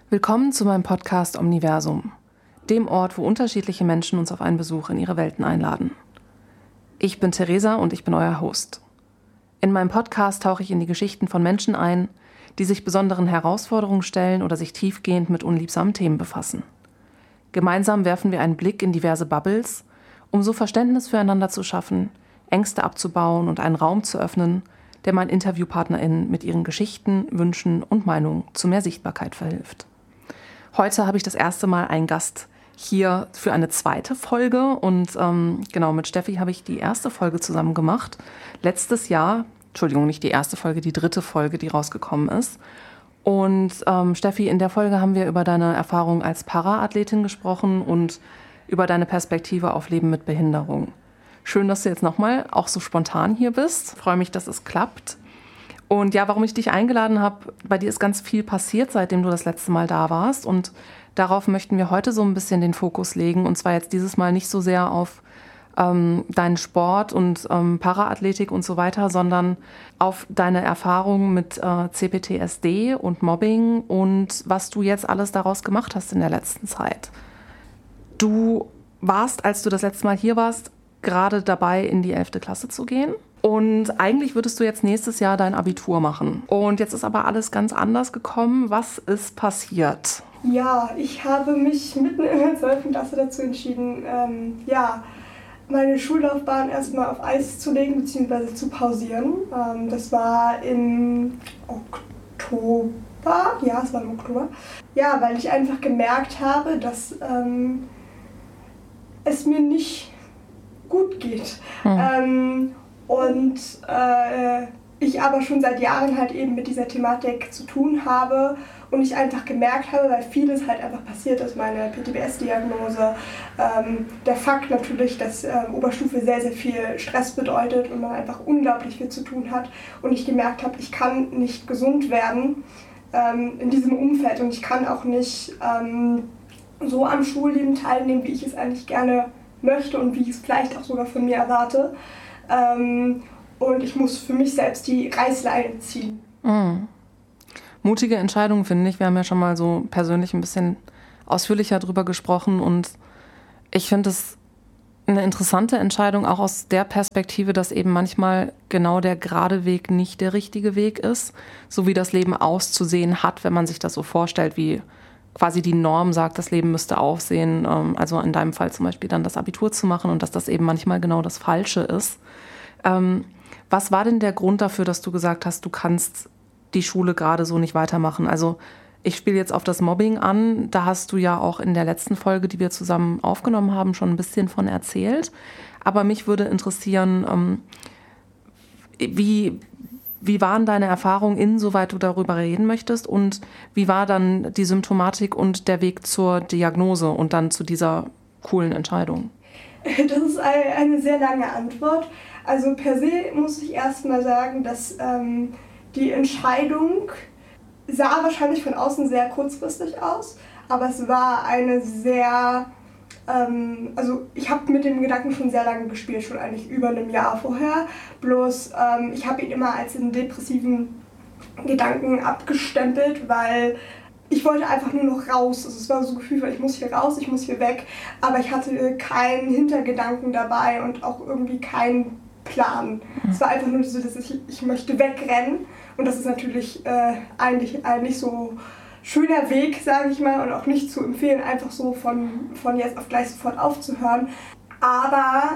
Willkommen zu meinem Podcast Omniversum, dem Ort, wo unterschiedliche Menschen uns auf einen Besuch in ihre Welten einladen. Ich bin Theresa und ich bin euer Host. In meinem Podcast tauche ich in die Geschichten von Menschen ein, die sich besonderen Herausforderungen stellen oder sich tiefgehend mit unliebsamen Themen befassen. Gemeinsam werfen wir einen Blick in diverse Bubbles, um so Verständnis füreinander zu schaffen, Ängste abzubauen und einen Raum zu öffnen, der meinen InterviewpartnerInnen mit ihren Geschichten, Wünschen und Meinungen zu mehr Sichtbarkeit verhilft. Heute habe ich das erste Mal einen Gast hier für eine zweite Folge und mit Steffi habe ich die erste Folge zusammen gemacht. Letztes Jahr, nicht die erste Folge, die dritte Folge, die rausgekommen ist. Und Steffi, in der Folge haben wir über deine Erfahrung als Para-Athletin gesprochen und über deine Perspektive auf Leben mit Behinderung. Schön, dass du jetzt nochmal auch so spontan hier bist. Ich freue mich, dass es klappt. Und ja, warum ich dich eingeladen habe, bei dir ist ganz viel passiert, seitdem du das letzte Mal da warst. Und darauf möchten wir heute so ein bisschen den Fokus legen. Und zwar jetzt dieses Mal nicht so sehr auf deinen Sport und Paraathletik und so weiter, sondern auf deine Erfahrungen mit CPTSD und Mobbing und was du jetzt alles daraus gemacht hast in der letzten Zeit. Du warst, als du das letzte Mal hier warst, gerade dabei, in die 11. Klasse zu gehen. Und eigentlich würdest du jetzt nächstes Jahr dein Abitur machen. Und jetzt ist aber alles ganz anders gekommen. Was ist passiert? Ja, ich habe mich mitten in der 12. Klasse dazu entschieden, meine Schullaufbahn erstmal auf Eis zu legen bzw. zu pausieren. Das war im Oktober. Ja, es war im Oktober. Ja, weil ich einfach gemerkt habe, dass es mir nicht gut geht. Ich aber schon seit Jahren halt eben mit dieser Thematik zu tun habe und ich einfach gemerkt habe, weil vieles halt einfach passiert ist, meine PTBS-Diagnose, der Fakt natürlich, dass Oberstufe sehr, sehr viel Stress bedeutet und man einfach unglaublich viel zu tun hat und ich gemerkt habe, ich kann nicht gesund werden in diesem Umfeld und ich kann auch nicht so am Schulleben teilnehmen, wie ich es eigentlich gerne möchte und wie ich es vielleicht auch sogar von mir erwarte. Und ich muss für mich selbst die Reißleine ziehen. Mutige Entscheidung, finde ich. Wir haben ja schon mal so persönlich ein bisschen ausführlicher drüber gesprochen und ich finde es eine interessante Entscheidung, auch aus der Perspektive, dass eben manchmal genau der gerade Weg nicht der richtige Weg ist, so wie das Leben auszusehen hat, wenn man sich das so vorstellt, wie quasi die Norm sagt, das Leben müsste aussehen, also in deinem Fall zum Beispiel dann das Abitur zu machen und dass das eben manchmal genau das Falsche ist. Was war denn der Grund dafür, dass du gesagt hast, du kannst die Schule gerade so nicht weitermachen? Also ich spiele jetzt auf das Mobbing an, da hast du ja auch in der letzten Folge, die wir zusammen aufgenommen haben, schon ein bisschen von erzählt. Aber mich würde interessieren, wie waren deine Erfahrungen, insoweit du darüber reden möchtest? Und wie war dann die Symptomatik und der Weg zur Diagnose und dann zu dieser coolen Entscheidung? Das ist eine sehr lange Antwort. Also per se muss ich erstmal sagen, dass die Entscheidung sah wahrscheinlich von außen sehr kurzfristig aus, aber es war eine sehr... ich habe mit dem Gedanken schon sehr lange gespielt, schon eigentlich über einem Jahr vorher. Bloß ich habe ihn immer als einen depressiven Gedanken abgestempelt, weil ich wollte einfach nur noch raus. Also es war so ein Gefühl, weil ich muss hier raus, ich muss hier weg. Aber ich hatte keinen Hintergedanken dabei und auch irgendwie keinen Plan. Es war einfach nur so, dass ich möchte wegrennen. Und das ist natürlich eigentlich ein nicht so schöner Weg, sage ich mal, und auch nicht zu empfehlen, einfach so von jetzt auf gleich sofort aufzuhören. Aber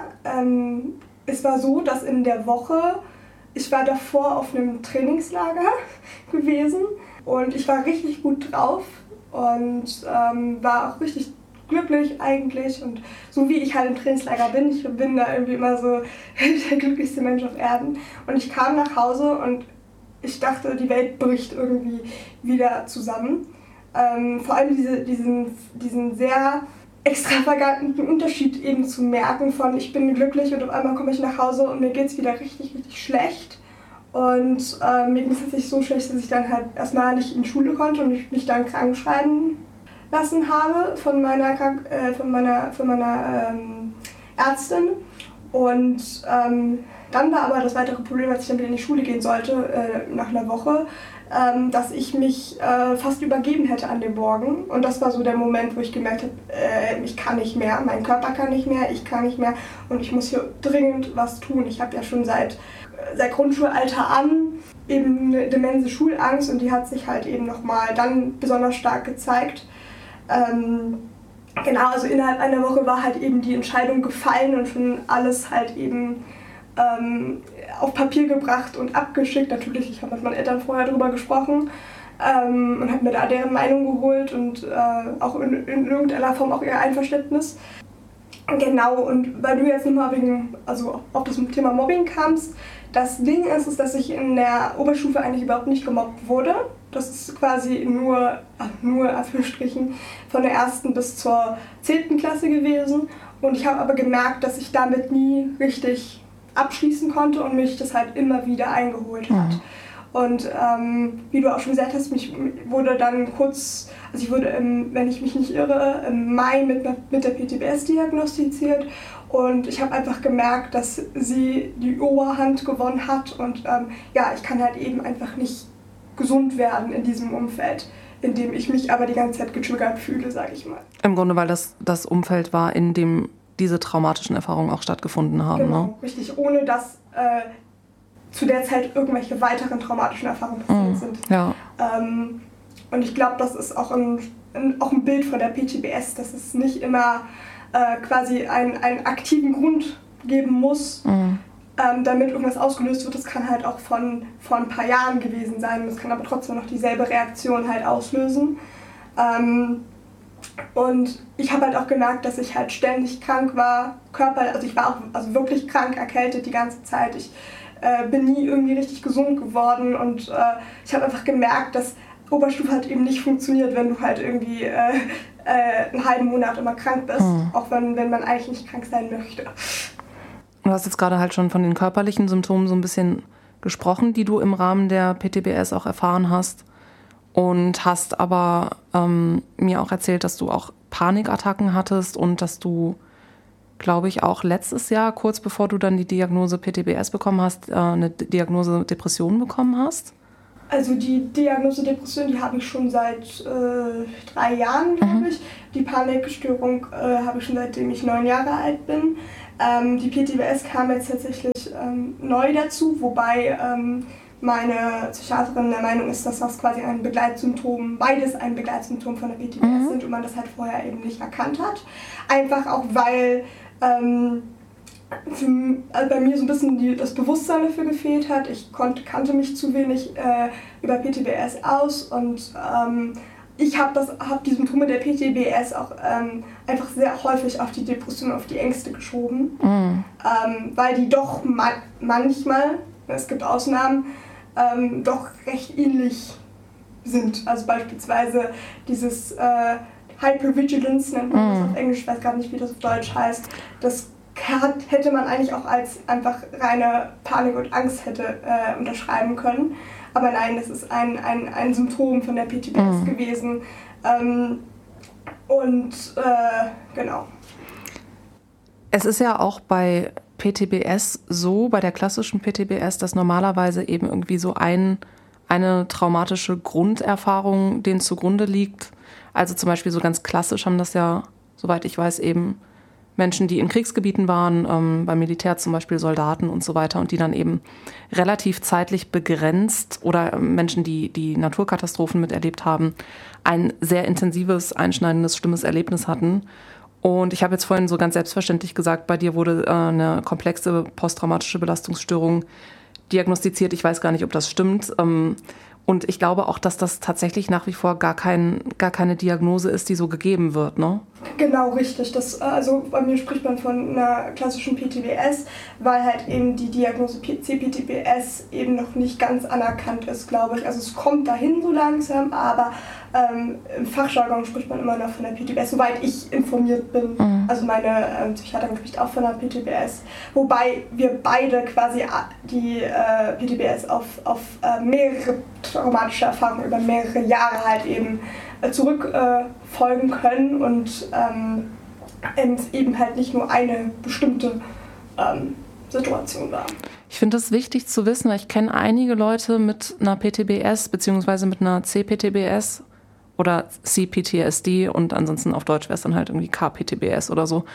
es war so, dass in der Woche, ich war davor auf einem Trainingslager gewesen und ich war richtig gut drauf und war auch richtig glücklich eigentlich. Und so wie ich halt im Trainingslager bin, ich bin da irgendwie immer so der glücklichste Mensch auf Erden. Und ich kam nach Hause und ich dachte, die Welt bricht irgendwie wieder zusammen. Vor allem diesen sehr extravaganten Unterschied eben zu merken von ich bin glücklich und auf einmal komme ich nach Hause und mir geht's wieder richtig, richtig schlecht. Und mir ging es tatsächlich so schlecht, dass ich dann halt erstmal nicht in die Schule konnte und ich mich dann krank schreiben lassen habe von meiner Ärztin. Und dann war aber das weitere Problem, als ich dann wieder in die Schule gehen sollte, nach einer Woche, dass ich mich fast übergeben hätte an dem Morgen. Und das war so der Moment, wo ich gemerkt habe, ich kann nicht mehr, mein Körper kann nicht mehr, ich kann nicht mehr und ich muss hier dringend was tun. Ich habe ja schon seit Grundschulalter an eben eine immense Schulangst und die hat sich halt eben nochmal dann besonders stark gezeigt. Genau, also innerhalb einer Woche war halt eben die Entscheidung gefallen und schon alles halt eben auf Papier gebracht und abgeschickt. Natürlich, ich habe mit meinen Eltern vorher drüber gesprochen und habe mir da deren Meinung geholt und auch in irgendeiner Form auch ihr Einverständnis. Genau, und weil du jetzt nochmal auf das Thema Mobbing kamst, das Ding ist, dass ich in der Oberstufe eigentlich überhaupt nicht gemobbt wurde. Das ist quasi nur Anführungsstrichen von der 1. bis zur 10. Klasse gewesen. Und ich habe aber gemerkt, dass ich damit nie richtig abschließen konnte und mich das halt immer wieder eingeholt hat. Und wie du auch schon gesagt hast, ich wurde, wenn ich mich nicht irre, im Mai mit der PTBS diagnostiziert. Und ich habe einfach gemerkt, dass sie die Oberhand gewonnen hat. Und ich kann halt eben einfach nicht gesund werden in diesem Umfeld, in dem ich mich aber die ganze Zeit getriggert fühle, sage ich mal. Im Grunde, weil das Umfeld war, in dem diese traumatischen Erfahrungen auch stattgefunden haben. Genau, ne? Richtig, ohne dass zu der Zeit irgendwelche weiteren traumatischen Erfahrungen passiert sind. Ja. Und ich glaube, das ist auch ein Bild von der PTBS, dass es nicht immer quasi einen aktiven Grund geben muss, damit irgendwas ausgelöst wird. Das kann halt auch vor ein paar Jahren gewesen sein. Das kann aber trotzdem noch dieselbe Reaktion halt auslösen. Und ich habe halt auch gemerkt, dass ich halt ständig krank war, also ich war auch wirklich krank, erkältet die ganze Zeit. Ich bin nie irgendwie richtig gesund geworden und ich habe einfach gemerkt, dass Oberstufe halt eben nicht funktioniert, wenn du halt irgendwie einen halben Monat immer krank bist, auch wenn man eigentlich nicht krank sein möchte. Du hast jetzt gerade halt schon von den körperlichen Symptomen so ein bisschen gesprochen, die du im Rahmen der PTBS auch erfahren hast. Und hast aber mir auch erzählt, dass du auch Panikattacken hattest und dass du, glaube ich, auch letztes Jahr, kurz bevor du dann die Diagnose PTBS bekommen hast, eine Diagnose Depression bekommen hast. Also die Diagnose Depression, die habe ich schon seit 3 Jahren, glaube ich. Die Panikstörung habe ich schon seitdem ich 9 Jahre alt bin. Die PTBS kam jetzt tatsächlich neu dazu, wobei meine Psychiaterin der Meinung ist, dass das quasi beides ein Begleitsymptom von der PTBS sind und man das halt vorher eben nicht erkannt hat. Einfach auch, weil bei mir so ein bisschen das Bewusstsein dafür gefehlt hat. Ich kannte mich zu wenig über PTBS aus und ich habe die Symptome der PTBS auch einfach sehr häufig auf die Depression, auf die Ängste geschoben, weil die doch manchmal, es gibt Ausnahmen, doch recht ähnlich sind. Also beispielsweise dieses Hypervigilance nennt man das auf Englisch, ich weiß gar nicht, wie das auf Deutsch heißt. Das hätte man eigentlich auch als einfach reine Panik und Angst hätte unterschreiben können. Aber nein, das ist ein Symptom von der PTBS gewesen. Genau. Es ist ja auch bei PTBS so, bei der klassischen PTBS, dass normalerweise eben irgendwie so eine traumatische Grunderfahrung denen zugrunde liegt. Also zum Beispiel so ganz klassisch haben das ja, soweit ich weiß, eben Menschen, die in Kriegsgebieten waren, beim Militär zum Beispiel Soldaten und so weiter und die dann eben relativ zeitlich begrenzt oder Menschen, die Naturkatastrophen miterlebt haben, ein sehr intensives, einschneidendes, schlimmes Erlebnis hatten. Und ich habe jetzt vorhin so ganz selbstverständlich gesagt, bei dir wurde eine komplexe posttraumatische Belastungsstörung diagnostiziert. Ich weiß gar nicht, ob das stimmt. Und ich glaube auch, dass das tatsächlich nach wie vor gar keine Diagnose ist, die so gegeben wird, ne? Genau, richtig. Also bei mir spricht man von einer klassischen PTBS, weil halt eben die Diagnose CPTBS eben noch nicht ganz anerkannt ist, glaube ich. Also es kommt dahin so langsam, aber im Fachjargon spricht man immer noch von der PTBS, soweit ich informiert bin. Also meine Psychiaterin spricht auch von der PTBS. Wobei wir beide quasi die PTBS auf mehrere traumatische Erfahrungen über mehrere Jahre halt eben zurückfolgen können und es eben halt nicht nur eine bestimmte Situation war. Ich finde es wichtig zu wissen, weil ich kenne einige Leute mit einer PTBS beziehungsweise mit einer CPTBS oder CPTSD und ansonsten auf Deutsch wäre es dann halt irgendwie KPTBS oder so.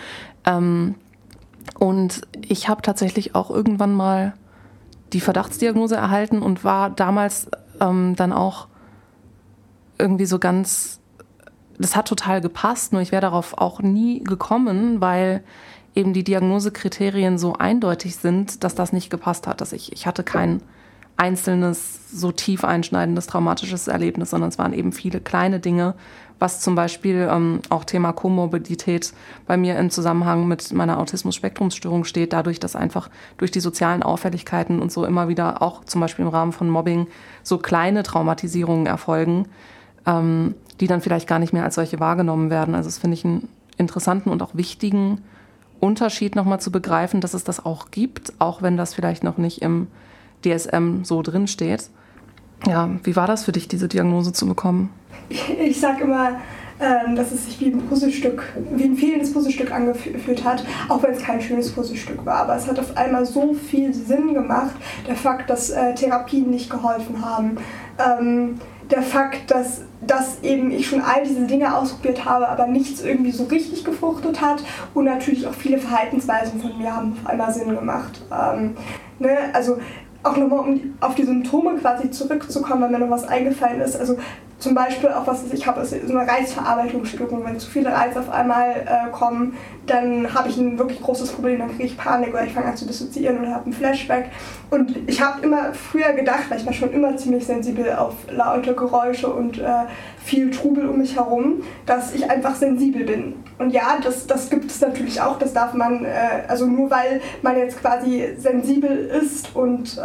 Und ich habe tatsächlich auch irgendwann mal die Verdachtsdiagnose erhalten und war damals dann auch irgendwie so ganz, das hat total gepasst, nur ich wäre darauf auch nie gekommen, weil eben die Diagnosekriterien so eindeutig sind, dass das nicht gepasst hat. Dass ich hatte kein einzelnes, so tief einschneidendes, traumatisches Erlebnis, sondern es waren eben viele kleine Dinge, was zum Beispiel auch Thema Komorbidität bei mir im Zusammenhang mit meiner Autismus-Spektrumsstörung steht, dadurch, dass einfach durch die sozialen Auffälligkeiten und so immer wieder auch zum Beispiel im Rahmen von Mobbing so kleine Traumatisierungen erfolgen, die dann vielleicht gar nicht mehr als solche wahrgenommen werden. Also das finde ich einen interessanten und auch wichtigen Unterschied nochmal zu begreifen, dass es das auch gibt, auch wenn das vielleicht noch nicht im DSM so drin steht. Ja, wie war das für dich, diese Diagnose zu bekommen? Ich sage immer, dass es sich wie ein fehlendes Puzzlestück angefühlt hat, auch wenn es kein schönes Puzzlestück war. Aber es hat auf einmal so viel Sinn gemacht, der Fakt, dass Therapien nicht geholfen haben. Der Fakt, dass eben ich schon all diese Dinge ausprobiert habe, aber nichts irgendwie so richtig gefruchtet hat. Und natürlich auch viele Verhaltensweisen von mir haben auf einmal Sinn gemacht. Also auch nochmal, um auf die Symptome quasi zurückzukommen, wenn mir noch was eingefallen ist. Also zum Beispiel auch was ich habe, ist so eine Reizverarbeitungsstörung. Wenn zu viele Reize auf einmal kommen, dann habe ich ein wirklich großes Problem, dann kriege ich Panik oder ich fange an zu dissoziieren oder habe einen Flashback. Und ich habe immer früher gedacht, weil ich war schon immer ziemlich sensibel auf laute Geräusche und viel Trubel um mich herum, dass ich einfach sensibel bin. Und ja, das gibt es natürlich auch, das darf man, also nur weil man jetzt quasi sensibel ist und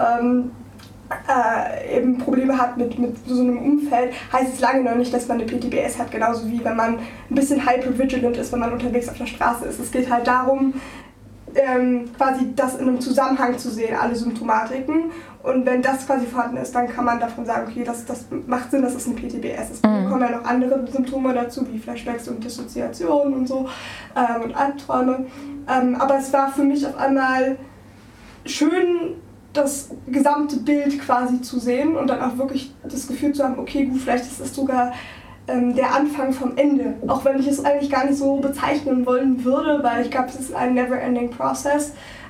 eben Probleme hat mit so einem Umfeld, heißt es lange noch nicht, dass man eine PTBS hat, genauso wie wenn man ein bisschen hypervigilant ist, wenn man unterwegs auf der Straße ist. Es geht halt darum, quasi das in einem Zusammenhang zu sehen, alle Symptomatiken. Und wenn das quasi vorhanden ist, dann kann man davon sagen, okay, das macht Sinn, dass es eine PTBS ist. Dann kommen ja noch andere Symptome dazu, wie Flashbacks und Dissoziation und so und Albträume. Aber es war für mich auf einmal schön, das gesamte Bild quasi zu sehen und dann auch wirklich das Gefühl zu haben, okay, gut, vielleicht ist das sogar der Anfang vom Ende. Auch wenn ich es eigentlich gar nicht so bezeichnen wollen würde, weil ich glaube, es ist ein never-ending Process.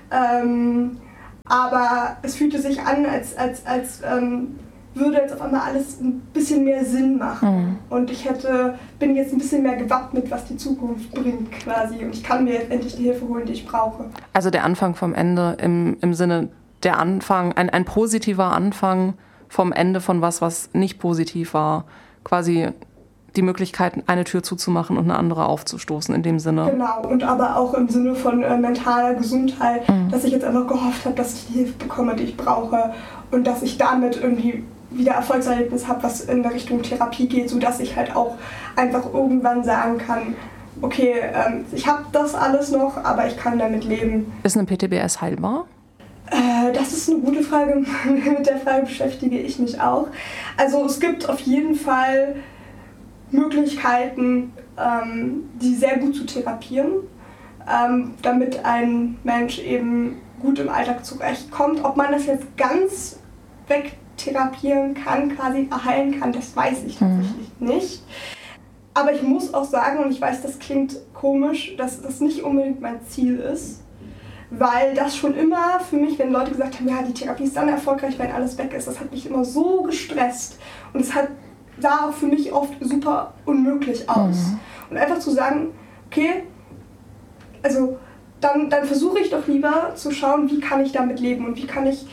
Aber es fühlte sich an, als würde jetzt auf einmal alles ein bisschen mehr Sinn machen. Und ich bin jetzt ein bisschen mehr gewappnet, was die Zukunft bringt quasi. Und ich kann mir jetzt endlich die Hilfe holen, die ich brauche. Also der Anfang vom Ende im Sinne der Anfang, ein positiver Anfang vom Ende von was nicht positiv war. Quasi die Möglichkeit, eine Tür zuzumachen und eine andere aufzustoßen in dem Sinne. Genau, und aber auch im Sinne von mentaler Gesundheit, dass ich jetzt einfach gehofft habe, dass ich die Hilfe bekomme, die ich brauche und dass ich damit irgendwie wieder Erfolgserlebnis habe, was in der Richtung Therapie geht, sodass ich halt auch einfach irgendwann sagen kann, okay, ich habe das alles noch, aber ich kann damit leben. Ist eine PTBS heilbar? Das ist eine gute Frage. Mit der Frage beschäftige ich mich auch. Also es gibt auf jeden Fall Möglichkeiten, die sehr gut zu therapieren, damit ein Mensch eben gut im Alltag zurechtkommt. Ob man das jetzt ganz wegtherapieren kann, quasi heilen kann, das weiß ich tatsächlich nicht. Aber ich muss auch sagen, und ich weiß, das klingt komisch, dass das nicht unbedingt mein Ziel ist, weil das schon immer für mich, wenn Leute gesagt haben, ja, die Therapie ist dann erfolgreich, wenn alles weg ist, das hat mich immer so gestresst und es sah auch für mich oft super unmöglich aus. Und einfach zu sagen, okay, also dann versuche ich doch lieber zu schauen, wie kann ich damit leben und wie kann ich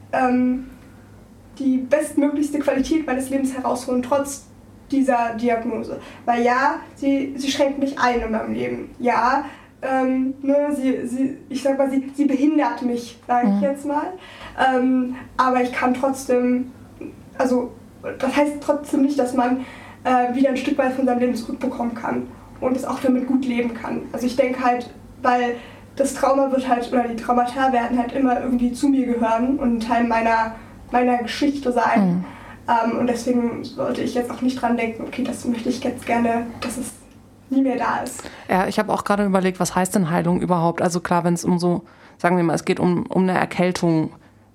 die bestmöglichste Qualität meines Lebens herausholen, trotz dieser Diagnose. Weil ja, sie schränkt mich ein in meinem Leben. Ja, sie behindert mich, sage ich jetzt mal. Aber ich kann trotzdem, also das heißt trotzdem nicht, dass man wieder ein Stück weit von seinem Leben zurückbekommen kann und es auch damit gut leben kann. Also ich denke halt, weil das Trauma wird halt, oder die Traumata werden halt immer irgendwie zu mir gehören und ein Teil meiner Geschichte sein. Und deswegen sollte ich jetzt auch nicht dran denken, okay, das möchte ich jetzt gerne, dass es nie mehr da ist. Ja, ich habe auch gerade überlegt, was heißt denn Heilung überhaupt? Also klar, wenn es um so, sagen wir mal, es geht um eine Erkältung,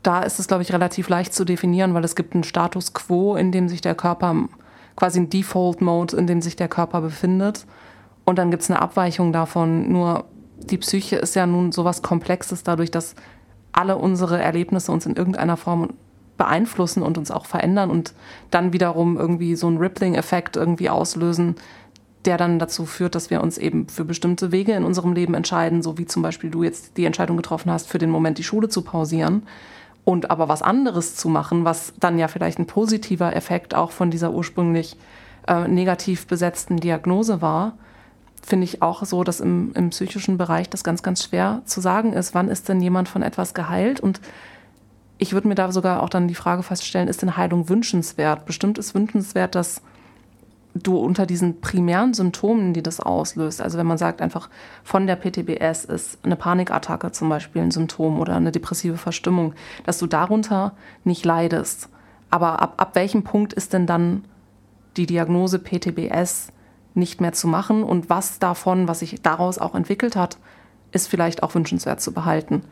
da ist es, glaube ich, relativ leicht zu definieren, weil es gibt einen Status quo, in dem sich der Körper, quasi ein Default-Mode, in dem sich der Körper befindet. Und dann gibt es eine Abweichung davon. Nur die Psyche ist ja nun sowas Komplexes dadurch, dass alle unsere Erlebnisse uns in irgendeiner Form beeinflussen und uns auch verändern und dann wiederum irgendwie so einen Rippling-Effekt irgendwie auslösen, der dann dazu führt, dass wir uns eben für bestimmte Wege in unserem Leben entscheiden, so wie zum Beispiel du jetzt die Entscheidung getroffen hast, für den Moment die Schule zu pausieren und aber was anderes zu machen, was dann ja vielleicht ein positiver Effekt auch von dieser ursprünglich negativ besetzten Diagnose war, finde ich auch so, dass im psychischen Bereich das ganz, ganz schwer zu sagen ist, wann ist denn jemand von etwas geheilt. Und ich würde mir da sogar auch dann die Frage feststellen, ist denn Heilung wünschenswert? Bestimmt ist wünschenswert, dass du unter diesen primären Symptomen, die das auslöst, also wenn man sagt einfach, von der PTBS ist eine Panikattacke zum Beispiel ein Symptom oder eine depressive Verstimmung, dass du darunter nicht leidest. Aber ab welchem Punkt ist denn dann die Diagnose PTBS nicht mehr zu machen und was davon, was sich daraus auch entwickelt hat, ist vielleicht auch wünschenswert zu behalten.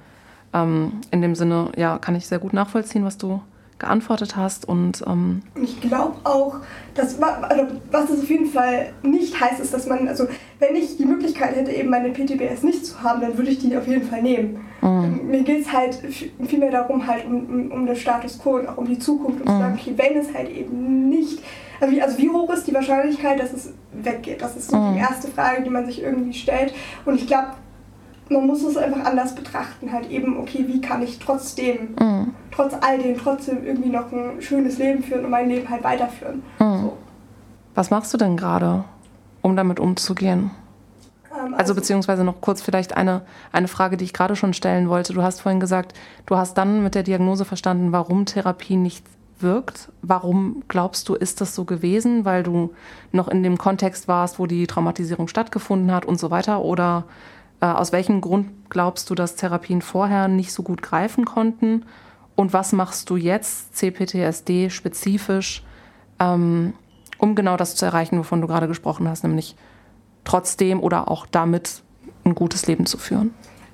In dem Sinne, ja, kann ich sehr gut nachvollziehen, was du geantwortet hast. Und ich glaube auch, dass, also, was es auf jeden Fall nicht heißt, ist, dass man, also wenn ich die Möglichkeit hätte, eben meine PTBS nicht zu haben, dann würde ich die auf jeden Fall nehmen. Mir geht es halt vielmehr darum, halt um den Status quo und auch um die Zukunft und zu sagen, okay, wenn es halt eben nicht, also wie hoch ist die Wahrscheinlichkeit, dass es weggeht? Das ist so die erste Frage, die man sich irgendwie stellt. Und ich glaube, man muss es einfach anders betrachten, halt eben, okay, wie kann ich trotzdem, trotz all dem, trotzdem irgendwie noch ein schönes Leben führen und mein Leben halt weiterführen. So. Was machst du denn gerade, um damit umzugehen? Also beziehungsweise noch kurz vielleicht eine Frage, die ich gerade schon stellen wollte. Du hast vorhin gesagt, du hast dann mit der Diagnose verstanden, warum Therapie nicht wirkt. Warum glaubst du, ist das so gewesen? Weil du noch in dem Kontext warst, wo die Traumatisierung stattgefunden hat und so weiter? Oder aus welchem Grund glaubst du, dass Therapien vorher nicht so gut greifen konnten? Und was machst du jetzt, CPTSD spezifisch, um genau das zu erreichen, wovon du gerade gesprochen hast, nämlich trotzdem oder auch damit ein gutes Leben zu führen?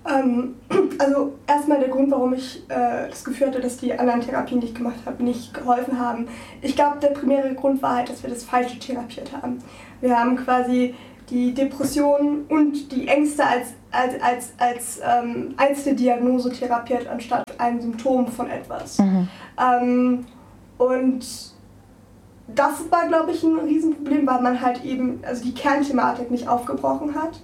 Also erstmal der Grund, warum ich das Gefühl hatte, dass die anderen Therapien, die ich gemacht habe, nicht geholfen haben. Ich glaube, der primäre Grund war halt, dass wir das Falsche therapiert haben. Wir haben quasi die Depressionen und die Ängste als einzelne Diagnose therapiert, anstatt ein Symptom von etwas. Und das war, glaube ich, ein Riesenproblem, weil man halt eben also die Kernthematik nicht aufgebrochen hat.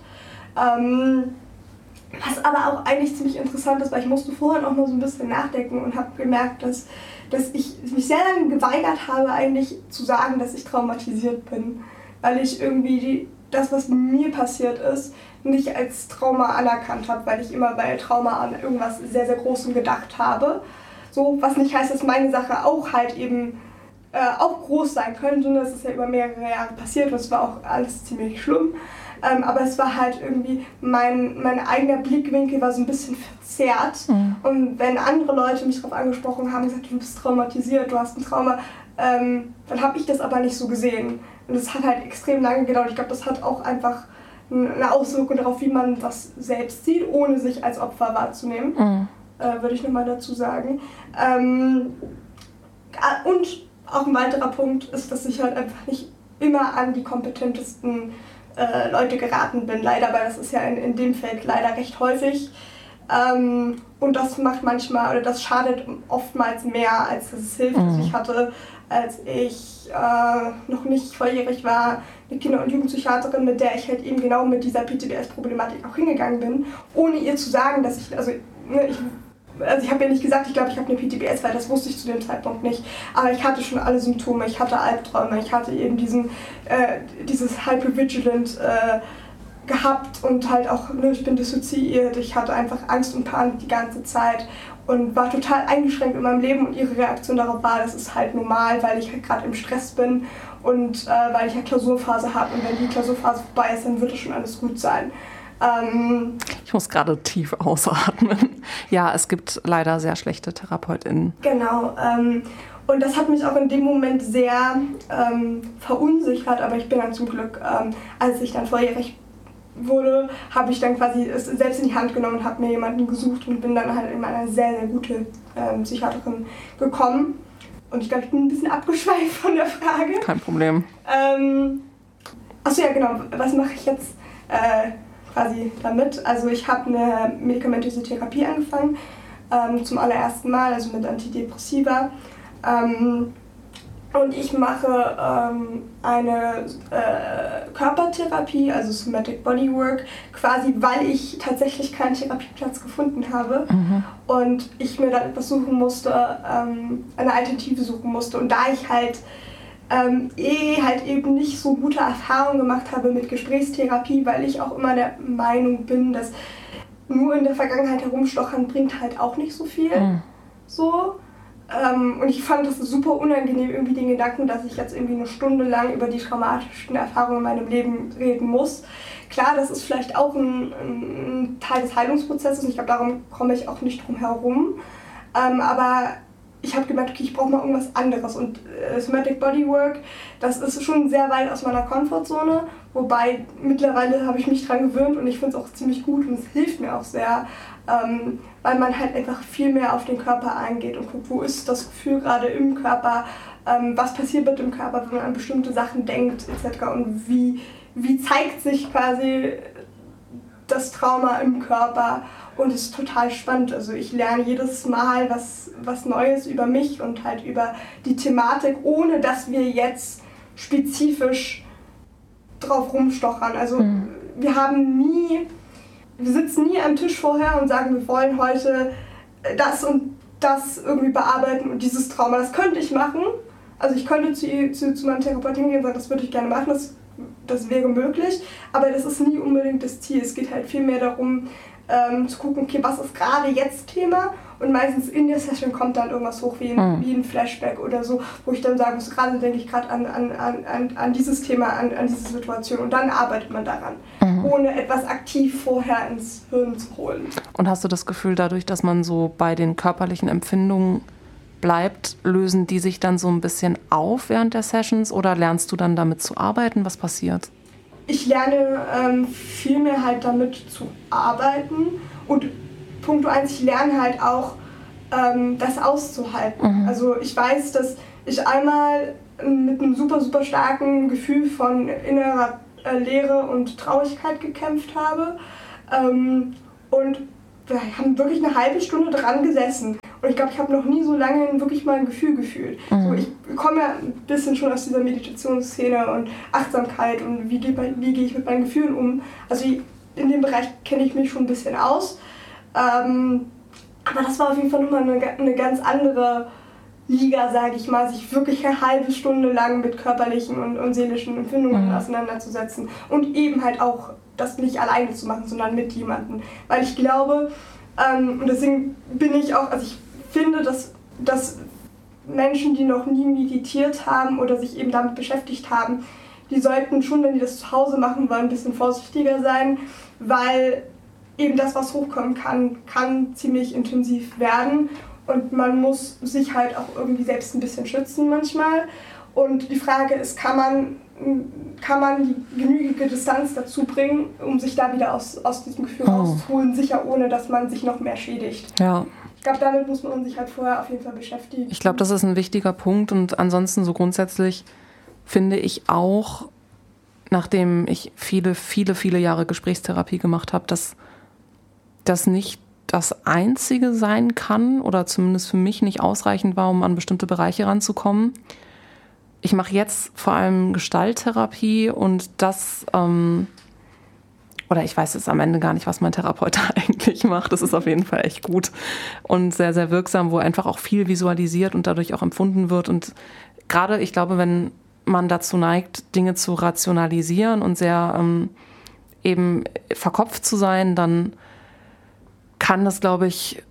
Was aber auch eigentlich ziemlich interessant ist, weil ich musste vorher noch mal so ein bisschen nachdenken und habe gemerkt, dass ich mich sehr lange geweigert habe, eigentlich zu sagen, dass ich traumatisiert bin. Weil ich irgendwie das, was mir passiert ist, nicht als Trauma anerkannt habe, weil ich immer bei Trauma an irgendwas sehr, sehr Großem gedacht habe. So, was nicht heißt, dass meine Sache auch halt eben auch groß sein könnte. Das ist ja über mehrere Jahre passiert und es war auch alles ziemlich schlimm. Aber es war halt irgendwie, mein eigener Blickwinkel war so ein bisschen verzerrt. Und wenn andere Leute mich darauf angesprochen haben, gesagt, du bist traumatisiert, du hast ein Trauma, dann habe ich das aber nicht so gesehen. Und das hat halt extrem lange gedauert. Ich glaube, das hat auch einfach eine Auswirkung darauf, wie man das selbst sieht, ohne sich als Opfer wahrzunehmen, würde ich nochmal dazu sagen. Und auch ein weiterer Punkt ist, dass ich halt einfach nicht immer an die kompetentesten Leute geraten bin, leider, weil das ist ja in dem Feld leider recht häufig. Und das macht manchmal, oder das schadet oftmals mehr, als es hilft. Also ich hatte, als ich noch nicht volljährig war, eine Kinder- und Jugendpsychiaterin, mit der ich halt eben genau mit dieser PTBS-Problematik auch hingegangen bin, ohne ihr zu sagen, dass ich ich habe ja nicht gesagt, ich glaube, ich habe eine PTBS, weil das wusste ich zu dem Zeitpunkt nicht. Aber ich hatte schon alle Symptome, ich hatte Albträume, ich hatte eben dieses Hypervigilant gehabt und halt auch, ich bin dissoziiert, ich hatte einfach Angst und Panik die ganze Zeit und war total eingeschränkt in meinem Leben und ihre Reaktion darauf war, das ist halt normal, weil ich halt gerade im Stress bin und weil ich halt Klausurphase habe und wenn die Klausurphase vorbei ist, dann wird es schon alles gut sein. Ich muss gerade tief ausatmen. Ja, es gibt leider sehr schlechte TherapeutInnen. Genau. Und das hat mich auch in dem Moment sehr verunsichert, aber ich bin dann zum Glück, als ich dann volljährig wurde, habe ich dann quasi es selbst in die Hand genommen und habe mir jemanden gesucht und bin dann halt in eine sehr, sehr gute Psychiaterin gekommen. Und ich glaube, ich bin ein bisschen abgeschweift von der Frage. Kein Problem. Achso, ja genau, was mache ich jetzt quasi damit? Also ich habe eine medikamentöse Therapie angefangen, zum allerersten Mal, also mit Antidepressiva. Und ich mache eine Körpertherapie, also Somatic Bodywork, quasi weil ich tatsächlich keinen Therapieplatz gefunden habe und ich mir dann etwas suchen musste, eine Alternative suchen musste. Und da ich halt halt eben nicht so gute Erfahrungen gemacht habe mit Gesprächstherapie, weil ich auch immer der Meinung bin, dass nur in der Vergangenheit herumstochern bringt halt auch nicht so viel. So. Und ich fand das super unangenehm, irgendwie den Gedanken, dass ich jetzt irgendwie eine Stunde lang über die traumatischen Erfahrungen in meinem Leben reden muss. Klar, das ist vielleicht auch ein Teil des Heilungsprozesses und ich glaube, darum komme ich auch nicht drum herum. Aber ich habe gemerkt, okay, ich brauche mal irgendwas anderes. Und Somatic Bodywork, das ist schon sehr weit aus meiner Komfortzone. Wobei mittlerweile habe ich mich dran gewöhnt und ich finde es auch ziemlich gut und es hilft mir auch sehr, weil man halt einfach viel mehr auf den Körper eingeht und guckt, wo ist das Gefühl gerade im Körper, was passiert mit dem Körper, wenn man an bestimmte Sachen denkt etc. und wie zeigt sich quasi das Trauma im Körper. Und es ist total spannend. Also ich lerne jedes Mal was Neues über mich und halt über die Thematik, ohne dass wir jetzt spezifisch drauf rumstochern. Also wir sitzen nie am Tisch vorher und sagen, wir wollen heute das und das irgendwie bearbeiten und dieses Trauma, das könnte ich machen. Also ich könnte zu meinem Therapeuten gehen und sagen, das würde ich gerne machen, das wäre möglich, aber das ist nie unbedingt das Ziel. Es geht halt viel mehr darum, zu gucken, okay, was ist gerade jetzt Thema, und meistens in der Session kommt dann irgendwas hoch wie ein Flashback oder so, wo ich dann sagen muss, gerade denke ich gerade an dieses Thema, an diese Situation, und dann arbeitet man daran, ohne etwas aktiv vorher ins Hirn zu holen. Und hast du das Gefühl, dadurch, dass man so bei den körperlichen Empfindungen bleibt, lösen die sich dann so ein bisschen auf während der Sessions oder lernst du dann damit zu arbeiten? Was passiert? Ich lerne viel mehr halt damit zu arbeiten und Punkt 1, ich lerne halt auch das auszuhalten. Also ich weiß, dass ich einmal mit einem super, super starken Gefühl von innerer Leere und Traurigkeit gekämpft habe und wir haben wirklich eine halbe Stunde dran gesessen. Und ich glaube, ich habe noch nie so lange wirklich mal ein Gefühl gefühlt. So, ich komme ja ein bisschen schon aus dieser Meditationsszene und Achtsamkeit und wie gehe ich mit meinen Gefühlen um. Also in dem Bereich kenne ich mich schon ein bisschen aus. Aber das war auf jeden Fall nochmal eine ganz andere Liga, sage ich mal, sich wirklich eine halbe Stunde lang mit körperlichen und seelischen Empfindungen auseinanderzusetzen. Und eben halt auch das nicht alleine zu machen, sondern mit jemandem. Weil ich glaube, und deswegen bin ich auch, also ich finde, dass Menschen, die noch nie meditiert haben oder sich eben damit beschäftigt haben, die sollten schon, wenn die das zu Hause machen wollen, ein bisschen vorsichtiger sein, weil eben das, was hochkommen kann ziemlich intensiv werden und man muss sich halt auch irgendwie selbst ein bisschen schützen manchmal. Und die Frage ist, kann man die genügende Distanz dazu bringen, um sich da wieder aus diesem Gefühl rauszuholen, sicher ohne, dass man sich noch mehr schädigt. Ja. Ich glaube, damit muss man sich halt vorher auf jeden Fall beschäftigen. Ich glaube, das ist ein wichtiger Punkt und ansonsten so grundsätzlich finde ich auch, nachdem ich viele, viele, viele Jahre Gesprächstherapie gemacht habe, dass das nicht das Einzige sein kann oder zumindest für mich nicht ausreichend war, um an bestimmte Bereiche ranzukommen. Ich mache jetzt vor allem Gestalttherapie und das, oder ich weiß jetzt am Ende gar nicht, was mein Therapeut eigentlich macht. Das ist auf jeden Fall echt gut und sehr, sehr wirksam, wo einfach auch viel visualisiert und dadurch auch empfunden wird. Und gerade, ich glaube, wenn man dazu neigt, Dinge zu rationalisieren und sehr eben verkopft zu sein, dann kann das, glaube ich,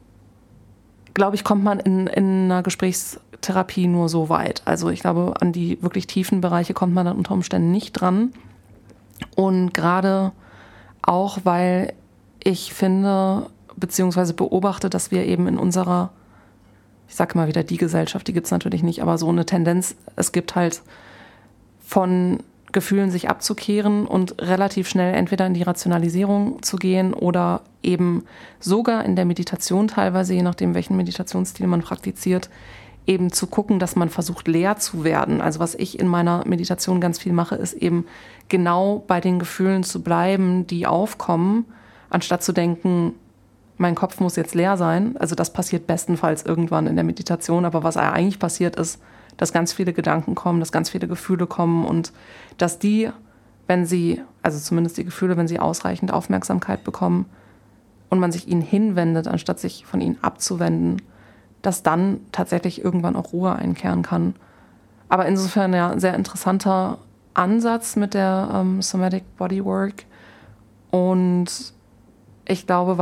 kommt man in einer Gesprächstherapie nur so weit. Also ich glaube, an die wirklich tiefen Bereiche kommt man dann unter Umständen nicht dran. Und gerade auch, weil ich finde, beziehungsweise beobachte, dass wir eben in unserer, ich sage mal wieder die Gesellschaft, die gibt es natürlich nicht, aber so eine Tendenz, es gibt halt von Gefühlen sich abzukehren und relativ schnell entweder in die Rationalisierung zu gehen oder eben sogar in der Meditation teilweise, je nachdem, welchen Meditationsstil man praktiziert, eben zu gucken, dass man versucht, leer zu werden. Also was ich in meiner Meditation ganz viel mache, ist eben genau bei den Gefühlen zu bleiben, die aufkommen, anstatt zu denken, mein Kopf muss jetzt leer sein. Also das passiert bestenfalls irgendwann in der Meditation, aber was eigentlich passiert ist, dass ganz viele Gedanken kommen, dass ganz viele Gefühle kommen und dass die, wenn sie, also zumindest die Gefühle, wenn sie ausreichend Aufmerksamkeit bekommen und man sich ihnen hinwendet, anstatt sich von ihnen abzuwenden, dass dann tatsächlich irgendwann auch Ruhe einkehren kann. Aber insofern ja, sehr interessanter Ansatz mit der Somatic Bodywork und ich glaube,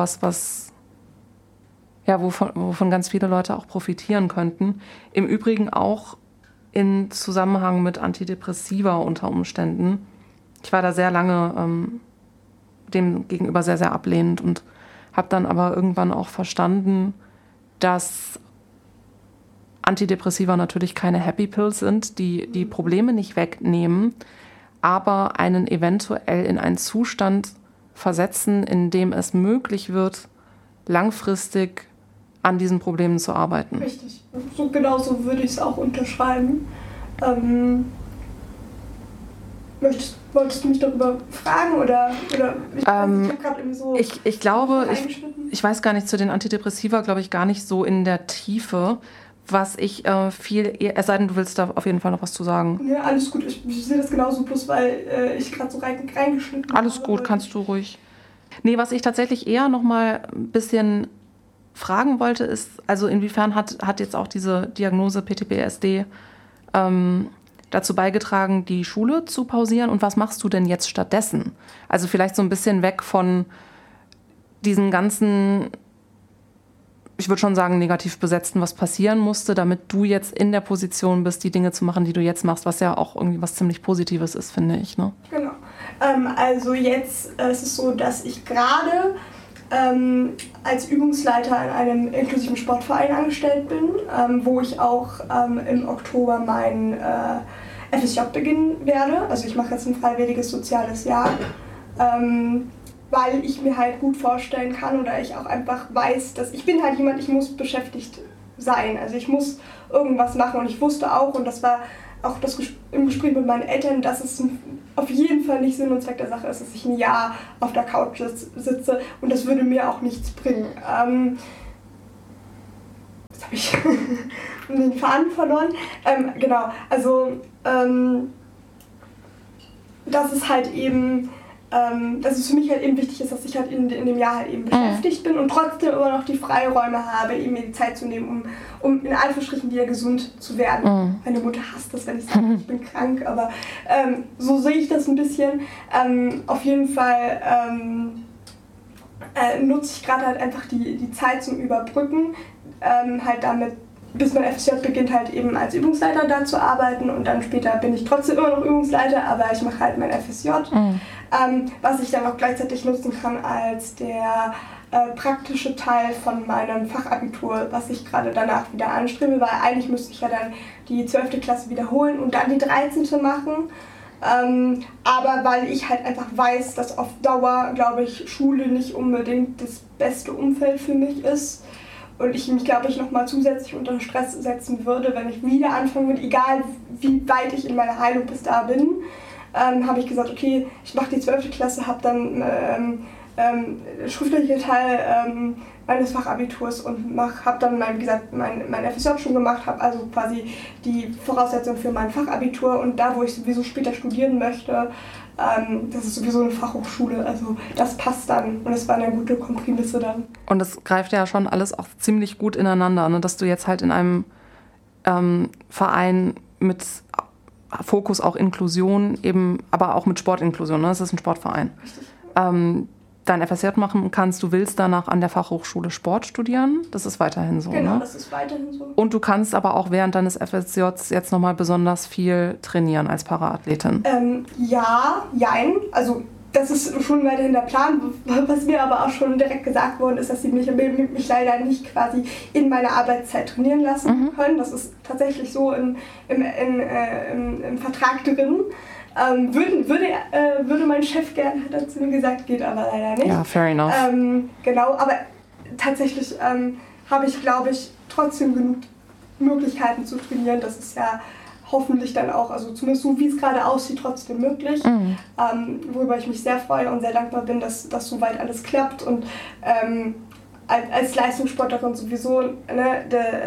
wovon ganz viele Leute auch profitieren könnten. Im Übrigen auch in Zusammenhang mit Antidepressiva unter Umständen. Ich war da sehr lange dem gegenüber sehr, sehr ablehnend und habe dann aber irgendwann auch verstanden, dass Antidepressiva natürlich keine Happy Pills sind, die Probleme nicht wegnehmen, aber einen eventuell in einen Zustand versetzen, in dem es möglich wird, langfristig an diesen Problemen zu arbeiten. Richtig. So genauso würde ich es auch unterschreiben. Wolltest du mich darüber fragen oder ich habe gerade irgendwie so ich glaube, ich weiß gar nicht, zu den Antidepressiva glaube ich gar nicht so in der Tiefe, was ich es sei denn, du willst da auf jeden Fall noch was zu sagen. Ja, alles gut, ich sehe das genauso, bloß weil ich gerade so reingeschnitten habe. Alles gut, kannst du ruhig. Nee, was ich tatsächlich eher noch mal ein bisschen fragen wollte, ist, also inwiefern hat jetzt auch diese Diagnose PTBSD dazu beigetragen, die Schule zu pausieren und was machst du denn jetzt stattdessen? Also vielleicht so ein bisschen weg von diesen ganzen, ich würde schon sagen, negativ besetzten, was passieren musste, damit du jetzt in der Position bist, die Dinge zu machen, die du jetzt machst, was ja auch irgendwie was ziemlich Positives ist, finde ich. Ne? Genau. Also jetzt ist es so, dass ich gerade als Übungsleiter in einem inklusiven Sportverein angestellt bin, wo ich auch im Oktober mein FSJ beginnen werde. Also ich mache jetzt ein freiwilliges soziales Jahr, weil ich mir halt gut vorstellen kann oder ich auch einfach weiß, dass ich bin halt jemand, ich muss beschäftigt sein. Also ich muss irgendwas machen und ich wusste auch, und das war auch im Gespräch mit meinen Eltern, dass es auf jeden Fall nicht Sinn und Zweck der Sache ist, dass ich ein Jahr auf der Couch sitze und das würde mir auch nichts bringen. Jetzt habe ich den Faden verloren. Genau, also dass es halt eben, dass es für mich halt eben wichtig ist, dass ich halt in dem Jahr halt eben beschäftigt bin und trotzdem immer noch die Freiräume habe, eben mir die Zeit zu nehmen, um in Anführungsstrichen wieder gesund zu werden. Meine Mutter hasst das, wenn ich sage, ich bin krank, aber so sehe ich das ein bisschen. Auf jeden Fall nutze ich gerade halt einfach die Zeit zum Überbrücken, halt damit, bis mein FSJ beginnt, halt eben als Übungsleiter da zu arbeiten und dann später bin ich trotzdem immer noch Übungsleiter, aber ich mache halt mein FSJ, was ich dann auch gleichzeitig nutzen kann als der praktische Teil von meinem Fachabitur, was ich gerade danach wieder anstrebe, weil eigentlich müsste ich ja dann die 12. Klasse wiederholen und dann die 13. machen. Aber weil ich halt einfach weiß, dass auf Dauer, glaube ich, Schule nicht unbedingt das beste Umfeld für mich ist und ich mich, glaube ich, nochmal zusätzlich unter Stress setzen würde, wenn ich wieder anfangen würde, egal wie weit ich in meiner Heilung bis da bin, habe ich gesagt, okay, ich mache die 12. Klasse, habe dann schriftliche Teil meines Fachabiturs und habe dann, wie gesagt, mein FSJ schon gemacht, habe also quasi die Voraussetzung für mein Fachabitur und da, wo ich sowieso später studieren möchte, das ist sowieso eine Fachhochschule, also das passt dann und es war eine gute Kompromisse dann. Und das greift ja schon alles auch ziemlich gut ineinander, ne? Dass du jetzt halt in einem Verein mit Fokus auch Inklusion, eben, aber auch mit Sportinklusion, ne? Das ist ein Sportverein. Richtig. Dein FSJ machen kannst, du willst danach an der Fachhochschule Sport studieren, das ist weiterhin so, genau, ne? Das ist weiterhin so. Und du kannst aber auch während deines FSJs jetzt nochmal besonders viel trainieren als Paraathletin. Ja, jein, also das ist schon weiterhin der Plan, was mir aber auch schon direkt gesagt worden ist, dass sie mich leider nicht quasi in meiner Arbeitszeit trainieren lassen können. Das ist tatsächlich so im Vertrag drin. Würde mein Chef gerne, hat er zu mir gesagt, geht aber leider nicht. Ja, fair enough. Genau, aber tatsächlich habe ich, glaube ich, trotzdem genug Möglichkeiten zu trainieren. Das ist ja hoffentlich dann auch, also zumindest so wie es gerade aussieht, trotzdem möglich. Worüber ich mich sehr freue und sehr dankbar bin, dass das soweit alles klappt. Und als Leistungssportlerin sowieso, ne,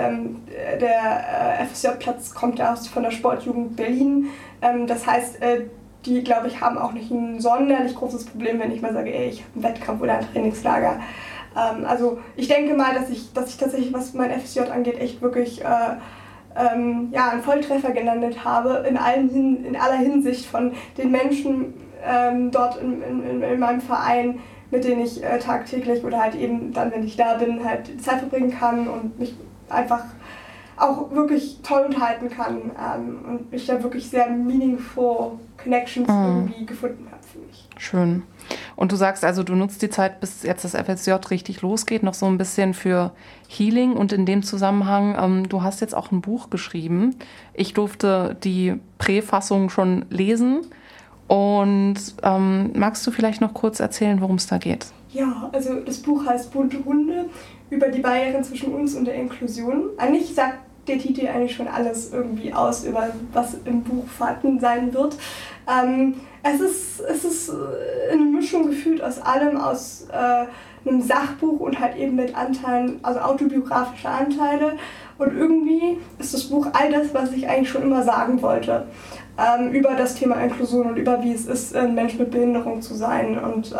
der FSJ-Platz kommt ja von der Sportjugend Berlin. Das heißt, die, glaube ich, haben auch nicht ein sonderlich großes Problem, wenn ich mal sage, ey, ich habe einen Wettkampf oder ein Trainingslager. Also ich denke mal, dass ich tatsächlich, was mein FSJ angeht, echt wirklich einen Volltreffer gelandet habe, in aller Hinsicht von den Menschen dort in meinem Verein, mit denen ich tagtäglich oder halt eben dann, wenn ich da bin, halt Zeit verbringen kann und mich einfach auch wirklich toll unterhalten kann und ich da wirklich sehr meaningful Connections irgendwie gefunden habe für mich. Schön. Und du sagst also, du nutzt die Zeit, bis jetzt das FSJ richtig losgeht, noch so ein bisschen für Healing und in dem Zusammenhang, du hast jetzt auch ein Buch geschrieben. Ich durfte die Präfassung schon lesen. Und magst du vielleicht noch kurz erzählen, worum es da geht? Ja, also das Buch heißt Bunte Hunde, über die Barrieren zwischen uns und der Inklusion. Eigentlich sagt der Titel eigentlich schon alles irgendwie aus, über was im Buch vorhanden sein wird. Es ist eine Mischung gefühlt aus allem, aus einem Sachbuch und halt eben mit Anteilen, also autobiografische Anteile. Und irgendwie ist das Buch all das, was ich eigentlich schon immer sagen wollte. Über das Thema Inklusion und über wie es ist, ein Mensch mit Behinderung zu sein. Und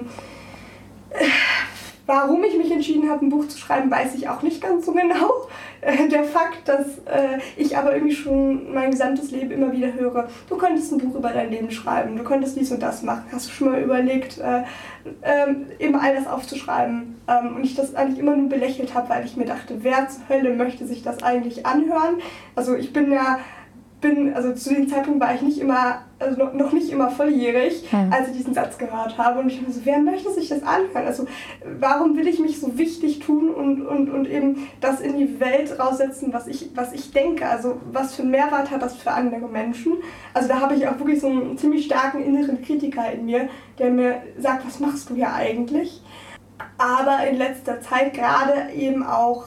warum ich mich entschieden habe, ein Buch zu schreiben, weiß ich auch nicht ganz so genau. Der Fakt, dass ich aber irgendwie schon mein gesamtes Leben immer wieder höre, du könntest ein Buch über dein Leben schreiben, du könntest dies und das machen. Hast du schon mal überlegt, eben all das aufzuschreiben? Und ich das eigentlich immer nur belächelt habe, weil ich mir dachte, wer zur Hölle möchte sich das eigentlich anhören? Also ich also zu dem Zeitpunkt war ich noch nicht immer volljährig, als ich diesen Satz gehört habe. Und ich dachte so, wer möchte sich das anhören? Also warum will ich mich so wichtig tun und eben das in die Welt raussetzen, was ich denke? Also was für einen Mehrwert hat das für andere Menschen? Also da habe ich auch wirklich so einen ziemlich starken inneren Kritiker in mir, der mir sagt, was machst du hier eigentlich? Aber in letzter Zeit gerade eben auch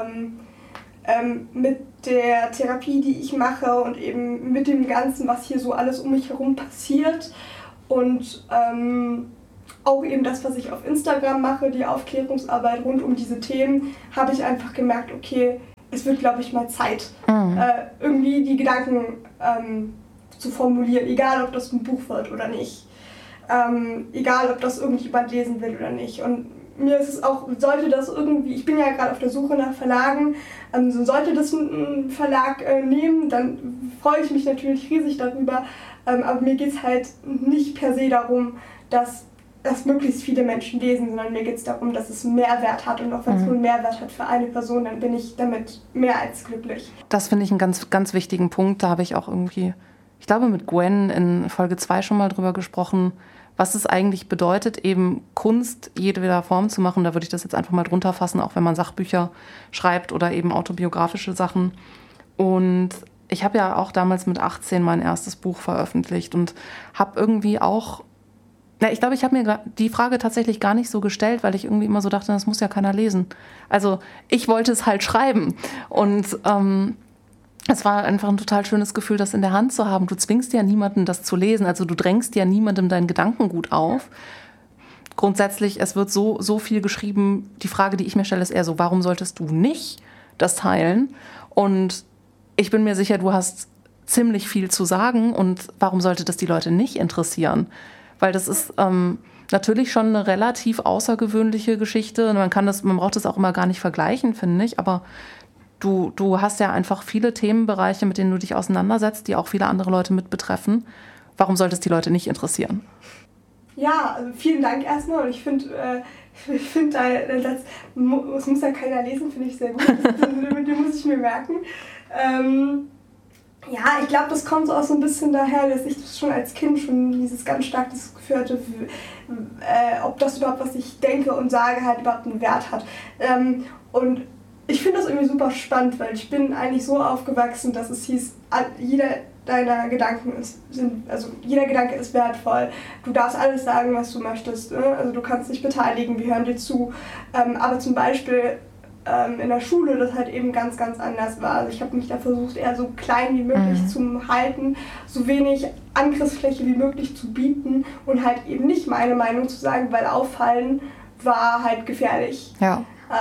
mit der Therapie, die ich mache und eben mit dem Ganzen, was hier so alles um mich herum passiert und auch eben das, was ich auf Instagram mache, die Aufklärungsarbeit rund um diese Themen, habe ich einfach gemerkt, okay, es wird, glaube ich, mal Zeit, irgendwie die Gedanken zu formulieren, egal ob das ein Buch wird oder nicht, egal ob das irgendjemand lesen will oder nicht. Und mir ist es auch, sollte das irgendwie, ich bin ja gerade auf der Suche nach Verlagen, sollte das ein Verlag nehmen, dann freue ich mich natürlich riesig darüber, aber mir geht es halt nicht per se darum, dass möglichst viele Menschen lesen, sondern mir geht es darum, dass es einen Mehrwert hat und auch wenn es nur einen Mehrwert hat für eine Person, dann bin ich damit mehr als glücklich. Das finde ich einen ganz, ganz wichtigen Punkt, da habe ich auch irgendwie, ich glaube mit Gwen in Folge 2 schon mal drüber gesprochen, was es eigentlich bedeutet, eben Kunst jedweder Form zu machen. Da würde ich das jetzt einfach mal drunter fassen, auch wenn man Sachbücher schreibt oder eben autobiografische Sachen. Und ich habe ja auch damals mit 18 mein erstes Buch veröffentlicht und habe irgendwie auch, ich glaube, ich habe mir die Frage tatsächlich gar nicht so gestellt, weil ich irgendwie immer so dachte, das muss ja keiner lesen. Also ich wollte es halt schreiben und es war einfach ein total schönes Gefühl, das in der Hand zu haben. Du zwingst ja niemanden, das zu lesen. Also du drängst ja niemandem dein Gedankengut auf. Grundsätzlich, es wird so viel geschrieben. Die Frage, die ich mir stelle, ist eher so, warum solltest du nicht das teilen? Und ich bin mir sicher, du hast ziemlich viel zu sagen. Und warum sollte das die Leute nicht interessieren? Weil das ist natürlich schon eine relativ außergewöhnliche Geschichte. Man braucht das auch immer gar nicht vergleichen, finde ich. Aber Du hast ja einfach viele Themenbereiche, mit denen du dich auseinandersetzt, die auch viele andere Leute mit betreffen. Warum sollte es die Leute nicht interessieren? Ja, also vielen Dank erstmal. Und ich finde, das muss ja keiner lesen, finde ich sehr gut. Den muss ich mir merken. Ja, ich glaube, das kommt auch so ein bisschen daher, dass ich das schon als Kind schon dieses ganz stark das Gefühl hatte, ob das überhaupt, was ich denke und sage, halt überhaupt einen Wert hat. Und ich finde das irgendwie super spannend, weil ich bin eigentlich so aufgewachsen, dass es hieß, jeder deiner Gedanken sind, also jeder Gedanke ist wertvoll. Du darfst alles sagen, was du möchtest. Ne? Also du kannst dich beteiligen, wir hören dir zu. Aber zum Beispiel in der Schule das halt eben ganz, ganz anders war. Also ich habe mich da versucht, eher so klein wie möglich zu halten, so wenig Angriffsfläche wie möglich zu bieten und halt eben nicht meine Meinung zu sagen, weil auffallen war halt gefährlich. Ja.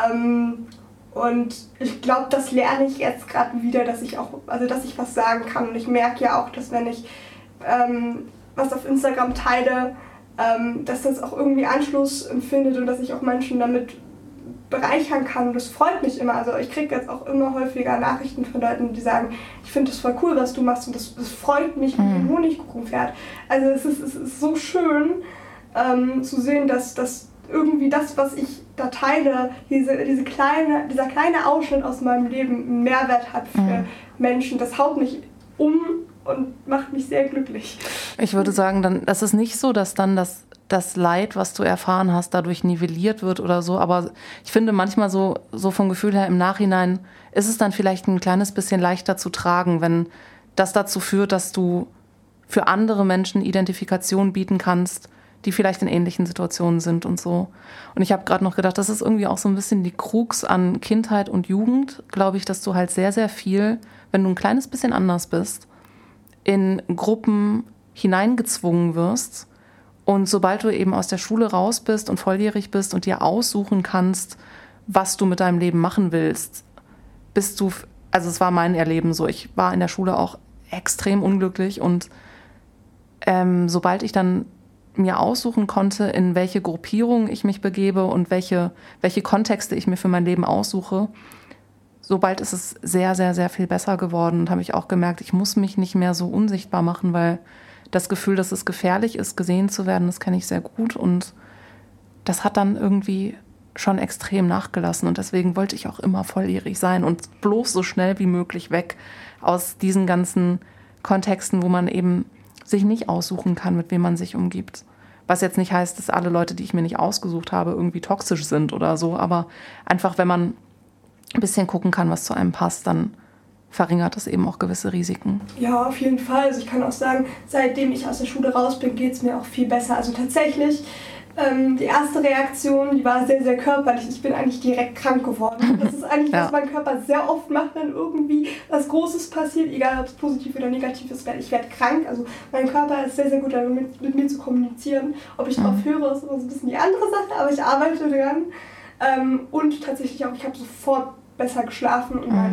Und ich glaube, das lerne ich jetzt gerade wieder, dass ich was sagen kann. Und ich merke ja auch, dass wenn ich was auf Instagram teile, dass das auch irgendwie Anschluss findet und dass ich auch Menschen damit bereichern kann. Das freut mich immer. Also ich kriege jetzt auch immer häufiger Nachrichten von Leuten, die sagen, ich finde das voll cool, was du machst und das freut mich wie ein Honigkuchenpferd. Also es ist so schön zu sehen, dass irgendwie das, was ich da teile, dieser kleine Ausschnitt aus meinem Leben einen Mehrwert hat für Menschen. Das haut mich um und macht mich sehr glücklich. Ich würde sagen, dann, das ist nicht so, dass dann das Leid, was du erfahren hast, dadurch nivelliert wird oder so. Aber ich finde manchmal so vom Gefühl her im Nachhinein ist es dann vielleicht ein kleines bisschen leichter zu tragen, wenn das dazu führt, dass du für andere Menschen Identifikation bieten kannst, die vielleicht in ähnlichen Situationen sind und so. Und ich habe gerade noch gedacht, das ist irgendwie auch so ein bisschen die Krux an Kindheit und Jugend, glaube ich, dass du halt sehr, sehr viel, wenn du ein kleines bisschen anders bist, in Gruppen hineingezwungen wirst. Und sobald du eben aus der Schule raus bist und volljährig bist und dir aussuchen kannst, was du mit deinem Leben machen willst, bist du, also es war mein Erleben so, ich war in der Schule auch extrem unglücklich und sobald ich dann mir aussuchen konnte, in welche Gruppierung ich mich begebe und welche Kontexte ich mir für mein Leben aussuche, sobald ist es sehr, sehr, sehr viel besser geworden und habe ich auch gemerkt, ich muss mich nicht mehr so unsichtbar machen, weil das Gefühl, dass es gefährlich ist, gesehen zu werden, das kenne ich sehr gut und das hat dann irgendwie schon extrem nachgelassen und deswegen wollte ich auch immer volljährig sein und bloß so schnell wie möglich weg aus diesen ganzen Kontexten, wo man eben sich nicht aussuchen kann, mit wem man sich umgibt. Was jetzt nicht heißt, dass alle Leute, die ich mir nicht ausgesucht habe, irgendwie toxisch sind oder so, aber einfach, wenn man ein bisschen gucken kann, was zu einem passt, dann verringert das eben auch gewisse Risiken. Ja, auf jeden Fall. Also ich kann auch sagen, seitdem ich aus der Schule raus bin, geht es mir auch viel besser. Also tatsächlich, die erste Reaktion, die war sehr, sehr körperlich. Ich bin eigentlich direkt krank geworden. Das ist eigentlich, was mein Körper sehr oft macht, wenn irgendwie was Großes passiert, egal ob es positiv oder negativ ist, ich werde krank. Also mein Körper ist sehr, sehr gut darin, mit mir zu kommunizieren. Ob ich darauf höre, ist immer so ein bisschen die andere Sache, aber ich arbeite dran. Und tatsächlich auch, ich habe sofort besser geschlafen und